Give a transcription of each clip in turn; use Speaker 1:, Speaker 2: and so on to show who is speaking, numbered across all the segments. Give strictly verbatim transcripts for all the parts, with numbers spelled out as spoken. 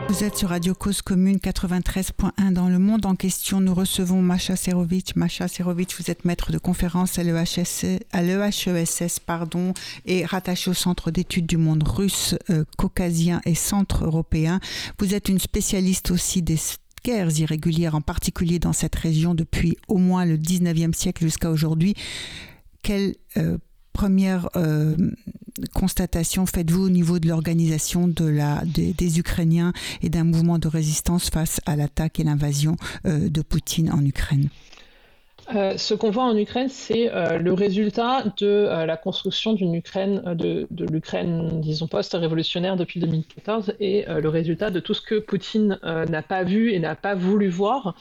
Speaker 1: Vous êtes sur Radio Cause Commune quatre-vingt-treize point un dans le monde. En question, nous recevons Masha Serovic. Masha Serovic, vous êtes maître de conférence à l'E H E S S pardon, et rattaché au Centre d'études du monde russe, euh, caucasien et centre européen. Vous êtes une spécialiste aussi des guerres irrégulières, en particulier dans cette région depuis au moins le dix-neuvième siècle jusqu'à aujourd'hui. Quelle euh, première euh, constatation faites-vous au niveau de l'organisation de la, des, des Ukrainiens et d'un mouvement de résistance face à l'attaque et l'invasion euh, de Poutine en Ukraine ?
Speaker 2: Euh, ce qu'on voit en Ukraine, c'est euh, le résultat de euh, la construction d'une Ukraine, euh, de, de l'Ukraine, disons, post-révolutionnaire depuis deux mille quatorze, et euh, le résultat de tout ce que Poutine euh, n'a pas vu et n'a pas voulu voir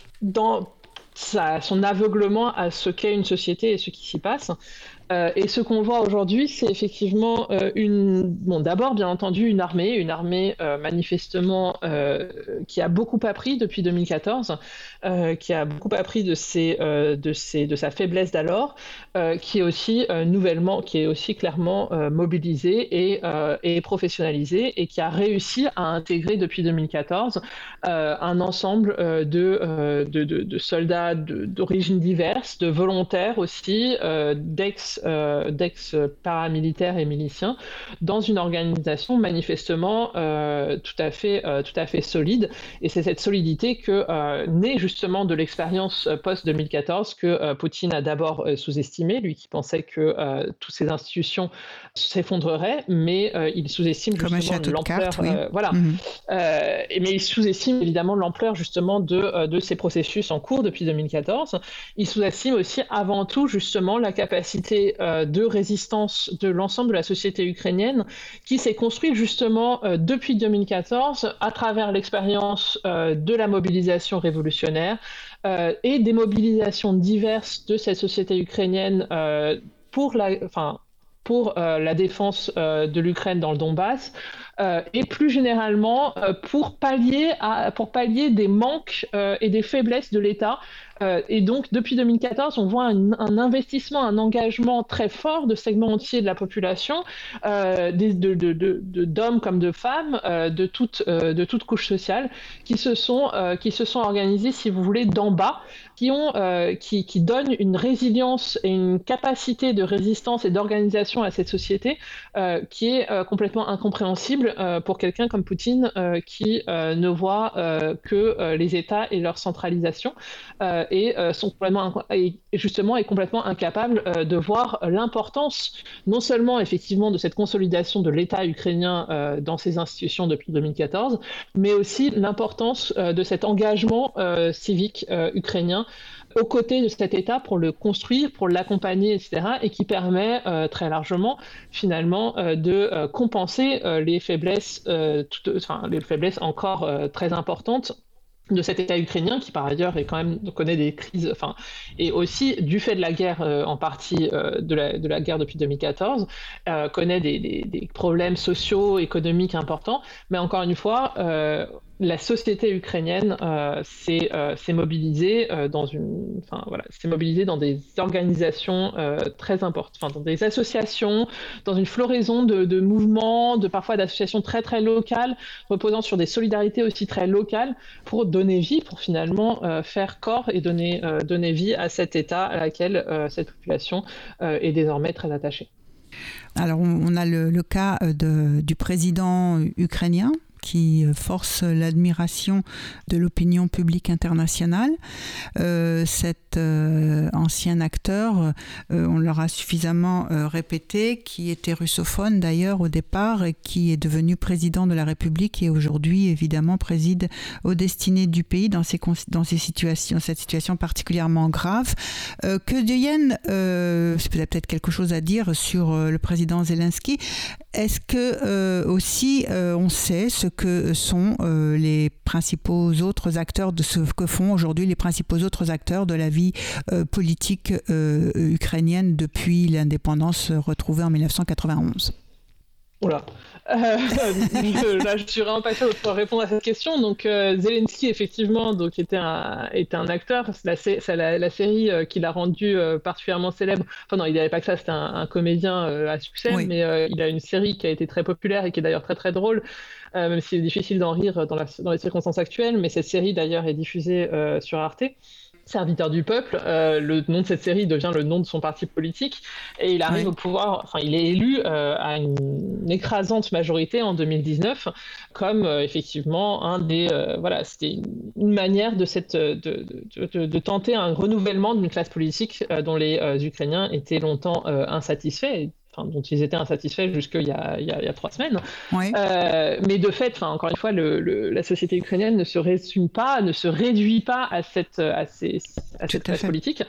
Speaker 2: dans sa, son aveuglement à ce qu'est une société et ce qui s'y passe. Euh, et ce qu'on voit aujourd'hui, c'est effectivement euh, une, bon, d'abord bien entendu une armée, une armée euh, manifestement euh, qui a beaucoup appris depuis deux mille quatorze, euh, qui a beaucoup appris de ses, euh, de ses, de sa faiblesse d'alors, euh, qui est aussi euh, nouvellement, qui est aussi clairement euh, mobilisée et, euh, et professionnalisée, et qui a réussi à intégrer depuis deux mille quatorze euh, un ensemble euh, de, euh, de, de, de soldats de, d'origines diverses, de volontaires aussi, euh, d'ex Euh, d'ex-paramilitaires et miliciens dans une organisation manifestement euh, tout à fait, euh, tout à fait solide. Et c'est cette solidité que euh, naît justement de l'expérience post-deux mille quatorze que euh, Poutine a d'abord euh, sous-estimé, lui qui pensait que euh, toutes ces institutions s'effondreraient, mais euh, il sous-estime
Speaker 1: Comme
Speaker 2: justement l'ampleur.
Speaker 1: Carte, oui.
Speaker 2: euh, voilà. Mm-hmm. Euh, mais il sous-estime évidemment l'ampleur justement de, euh, de ces processus en cours depuis deux mille quatorze. Il sous-estime aussi avant tout justement la capacité de résistance de l'ensemble de la société ukrainienne qui s'est construite justement euh, depuis deux mille quatorze à travers l'expérience euh, de la mobilisation révolutionnaire euh, et des mobilisations diverses de cette société ukrainienne euh, pour la, enfin, pour euh, la défense euh, de l'Ukraine dans le Donbass, euh, et plus généralement euh, pour pallier à, pour pallier des manques euh, et des faiblesses de l'État. Euh, et donc, depuis deux mille quatorze, on voit un, un investissement, un engagement très fort de segments entiers de la population, euh, de, de, de, de, d'hommes comme de femmes, euh, de toute euh, de toute couche sociale, qui se sont euh, qui se sont organisés, si vous voulez, d'en bas, qui ont euh, qui qui donnent une résilience et une capacité de résistance et d'organisation à cette société euh, qui est euh, complètement incompréhensible euh, pour quelqu'un comme Poutine euh, qui euh, ne voit euh, que euh, les États et leur centralisation. Euh, et euh, sont complètement et justement est complètement incapable euh, de voir l'importance non seulement effectivement de cette consolidation de l'État ukrainien euh, dans ses institutions depuis deux mille quatorze, mais aussi l'importance euh, de cet engagement euh, civique euh, ukrainien aux côtés de cet État pour le construire, pour l'accompagner, et cetera, et qui permet euh, très largement finalement euh, de euh, compenser euh, les faiblesses, euh, toutes, enfin les faiblesses encore euh, très importantes de cet État ukrainien qui par ailleurs est quand même connaît des crises, enfin et aussi du fait de la guerre euh, en partie euh, de la de la guerre depuis deux mille quatorze euh, connaît des, des des problèmes sociaux économiques importants, mais encore une fois euh, la société ukrainienne euh, s'est, euh, s'est mobilisée euh, dans une, enfin voilà, s'est mobilisée dans des organisations euh, très importantes, enfin dans des associations, dans une floraison de, de mouvements, de parfois d'associations très très locales, reposant sur des solidarités aussi très locales, pour donner vie, pour finalement euh, faire corps et donner euh, donner vie à cet État à laquelle euh, cette population euh, est désormais très attachée.
Speaker 1: Alors on a le, le cas de, du président ukrainien qui force l'admiration de l'opinion publique internationale. Euh, cet euh, ancien acteur, euh, on leur a suffisamment euh, répété, qui était russophone d'ailleurs au départ et qui est devenu président de la République et aujourd'hui évidemment préside aux destinées du pays dans ces, dans ces situations, cette situation particulièrement grave. Euh, que devienne, euh, c'est peut-être quelque chose à dire sur euh, le président Zelensky. Est-ce que euh, aussi euh, on sait ce que sont euh, les principaux autres acteurs de ce que font aujourd'hui les principaux autres acteurs de la vie euh, politique euh, ukrainienne depuis l'indépendance retrouvée en dix-neuf cent quatre-vingt-onze?
Speaker 2: Oula. Euh, là, je suis vraiment pas sûre de pouvoir répondre à cette question. Donc, euh, Zelensky, effectivement, donc, était, un, était un acteur. C'est la, c'est la, la série euh, qui l'a rendu euh, particulièrement célèbre. Enfin, non, il n'avait pas que ça, c'était un, un comédien euh, à succès, oui. mais euh, il a une série qui a été très populaire et qui est d'ailleurs très très drôle, euh, même s'il est difficile d'en rire dans, la, dans les circonstances actuelles. Mais cette série, d'ailleurs, est diffusée euh, sur Arte. Serviteur du peuple, euh, le nom de cette série devient le nom de son parti politique et il arrive oui. au pouvoir, enfin il est élu euh, à une écrasante majorité en deux mille dix-neuf comme euh, effectivement un des, euh, voilà, c'était une manière de, cette, de, de, de, de tenter un renouvellement d'une classe politique euh, dont les euh, Ukrainiens étaient longtemps euh, insatisfaits. Dont ils étaient insatisfaits jusqu'il y a, il y a, il y a trois semaines. Oui. Euh, mais de fait, encore une fois, le, le, la société ukrainienne ne se résume pas, ne se réduit pas à cette, à ces, à cette classe politique.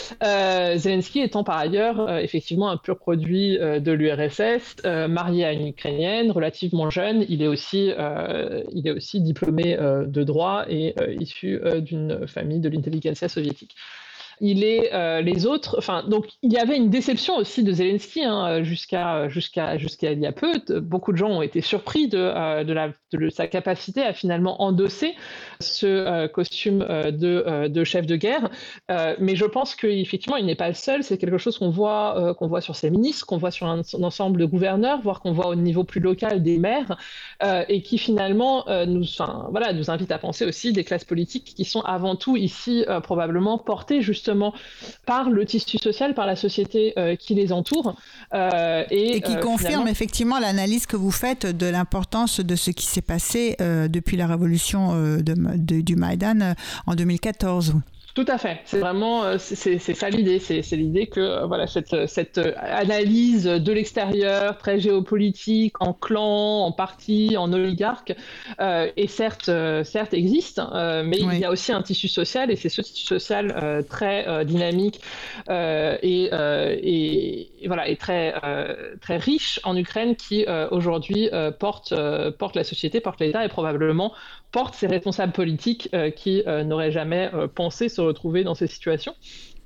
Speaker 2: Euh, Zelensky étant par ailleurs euh, effectivement un pur produit euh, de l'U R S S, euh, marié à une Ukrainienne, relativement jeune, il est aussi, euh, il est aussi diplômé euh, de droit et euh, issu euh, d'une famille de l'intelligentsia soviétique. Il est euh, les autres, enfin donc il y avait une déception aussi de Zelensky hein, jusqu'à jusqu'à jusqu'à il y a peu. Beaucoup de gens ont été surpris de euh, de, la, de sa capacité à finalement endosser ce euh, costume euh, de euh, de chef de guerre. Euh, mais je pense qu'effectivement il n'est pas le seul. C'est quelque chose qu'on voit euh, qu'on voit sur ses ministres, qu'on voit sur un, un ensemble de gouverneurs, voire qu'on voit au niveau plus local des maires, euh, et qui finalement euh, nous, enfin voilà, nous invite à penser aussi des classes politiques qui sont avant tout ici euh, probablement portées justement justement par le tissu social, par la société euh, qui les entoure.
Speaker 1: Euh, et, et qui euh, confirme finalement... effectivement l'analyse que vous faites de l'importance de ce qui s'est passé euh, depuis la révolution euh, de, de, du Maïdan euh, en deux mille quatorze.
Speaker 2: Tout à fait. C'est vraiment, c'est, c'est ça l'idée. C'est, c'est l'idée que voilà cette, cette analyse de l'extérieur, très géopolitique, en clan, en parti, en oligarque, euh, et certes, euh, certes existe, euh, mais oui. il y a aussi un tissu social, et c'est ce tissu social euh, très euh, dynamique euh, et, euh, et, et voilà, et très euh, très riche en Ukraine qui euh, aujourd'hui euh, porte euh, porte la société, porte l'État et probablement porte ces responsables politiques euh, qui euh, n'auraient jamais euh, pensé se retrouver dans ces situations.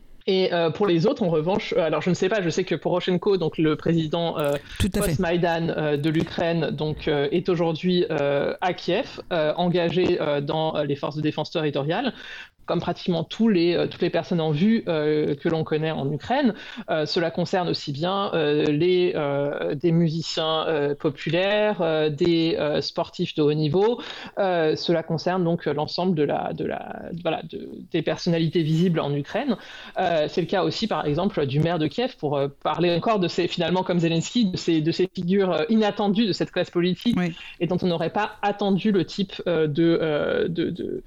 Speaker 2: Et euh, pour les autres, en revanche, euh, alors je ne sais pas, je sais que Poroshenko, donc le président euh, post-Maïdan euh, de l'Ukraine, donc euh, est aujourd'hui euh, à Kiev, euh, engagé euh, dans les forces de défense territoriale, comme pratiquement tous les, euh, toutes les personnes en vue euh, que l'on connaît en Ukraine. Euh, cela concerne aussi bien euh, les, euh, des musiciens euh, populaires, euh, des euh, sportifs de haut niveau. Euh, cela concerne donc l'ensemble de la, de la, voilà, de, des personnalités visibles en Ukraine. Euh, c'est le cas aussi, par exemple, du maire de Kiev, pour euh, parler encore de ces, finalement, comme Zelensky, de ces, de ces figures inattendues de cette classe politique oui. et dont on n'aurait pas attendu le type euh, de... Euh, de, de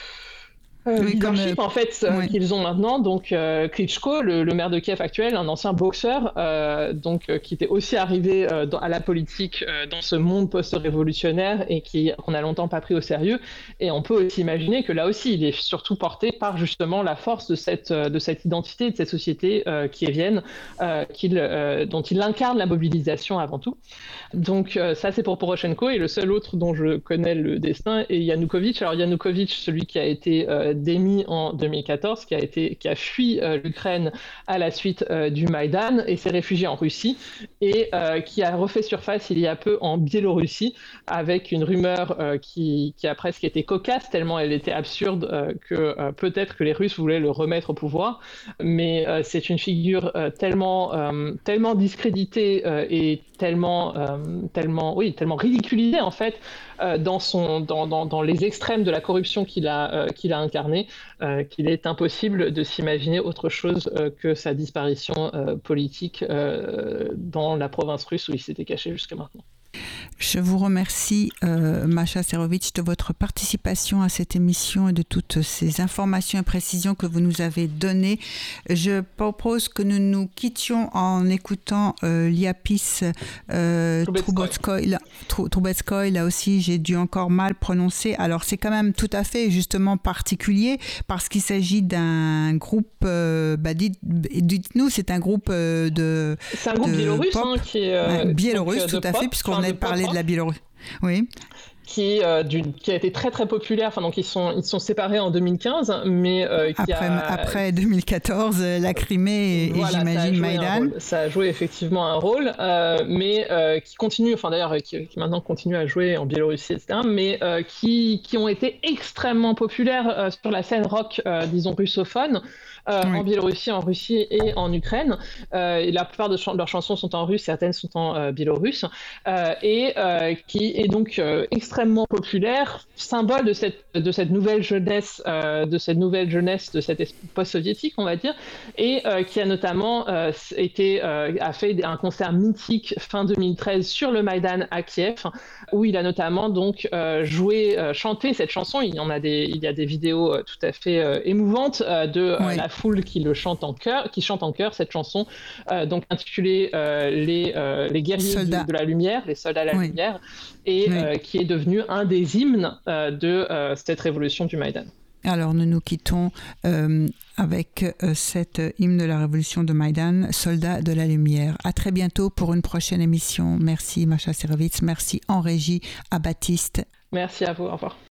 Speaker 2: Euh, oui, leadership comme, euh, en fait euh, oui. qu'ils ont maintenant. Donc euh, Klitschko, le, le maire de Kiev actuel, un ancien boxeur, euh, donc euh, qui était aussi arrivé euh, dans, à la politique euh, dans ce monde post-révolutionnaire et qui qu'on a longtemps pas pris au sérieux. Et on peut aussi imaginer que là aussi, il est surtout porté par justement la force de cette de cette identité, de cette société euh, qui est vienne, euh, qu'il, euh, dont il incarne la mobilisation avant tout. Donc euh, ça c'est pour Poroshenko, et le seul autre dont je connais le destin est Yanukovych. Alors Yanukovych, celui qui a été euh, démis en deux mille quatorze, qui a, été, qui a fui euh, l'Ukraine à la suite euh, du Maïdan et s'est réfugié en Russie, et euh, qui a refait surface il y a peu en Biélorussie avec une rumeur euh, qui, qui a presque été cocasse tellement elle était absurde euh, que euh, peut-être que les Russes voulaient le remettre au pouvoir, mais euh, c'est une figure euh, tellement, euh, tellement discréditée euh, et tellement, euh, tellement, oui, tellement ridiculisée en fait euh, dans, son, dans, dans, dans les extrêmes de la corruption qu'il a, euh, qu'il a incarné, euh, qu'il est impossible de s'imaginer autre chose euh, que sa disparition euh, politique euh, dans la province russe où il s'était caché jusqu'à maintenant.
Speaker 1: Je vous remercie, euh, Masha Serovitch, de votre participation à cette émission et de toutes ces informations et précisions que vous nous avez données. Je propose que nous nous quittions en écoutant euh, Liapis euh, Trubetskoy. Trubetskoy, là aussi, j'ai dû encore mal prononcer. Alors, c'est quand même tout à fait, justement, particulier parce qu'il s'agit d'un groupe, euh, bah, dites, dites-nous, c'est un groupe euh, de
Speaker 2: C'est un groupe biélorusse, hein, qui est... Euh,
Speaker 1: biélorusse, tout à fait, puisqu'on venait de parler de la Biélorussie. Oui.
Speaker 2: qui, euh, d'une, qui a été très très populaire. Enfin, donc ils sont, ils sont séparés en deux mille quinze, mais euh, qui
Speaker 1: après,
Speaker 2: a...
Speaker 1: après deux mille quatorze, la Crimée et,
Speaker 2: voilà,
Speaker 1: et j'imagine Maïdan.
Speaker 2: Ça a joué effectivement un rôle, euh, mais euh, qui continue, enfin d'ailleurs qui, qui maintenant continue à jouer en Biélorussie, et cetera. Mais euh, qui, qui ont été extrêmement populaires euh, sur la scène rock, euh, disons russophone. Euh, oui. En Biélorussie, en Russie et en Ukraine. Euh, et la plupart de ch- leurs chansons sont en russe, certaines sont en euh, biélorusse, euh, et euh, qui est donc euh, extrêmement populaire, symbole de cette, de cette nouvelle jeunesse, euh, de cette nouvelle jeunesse de cette post-soviétique, on va dire, et euh, qui a notamment euh, été, euh, a fait un concert mythique fin deux mille treize sur le Maïdan à Kiev, où il a notamment donc euh, joué, euh, chanté cette chanson. Il y en a des, il y a des vidéos euh, tout à fait euh, émouvantes euh, de euh, oui. la foule qui le chante en chœur, qui chante en chœur cette chanson, euh, donc intitulée euh, les, euh, les guerriers du, de la lumière, les soldats de la oui. lumière, et oui. euh, qui est devenu un des hymnes euh, de euh, cette révolution du Maïdan.
Speaker 1: Alors nous nous quittons euh, avec euh, cet hymne de la révolution de Maïdan, Soldats de la lumière. À très bientôt pour une prochaine émission. Merci Masha Serovitz, merci en régie à Baptiste.
Speaker 2: Merci à vous, au revoir.